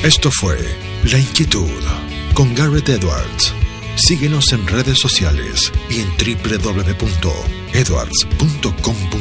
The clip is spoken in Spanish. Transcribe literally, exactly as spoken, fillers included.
Esto fue La Inquietud con Garrett Edwards. Síguenos en redes sociales y en doble u doble u doble u punto edwards punto com punto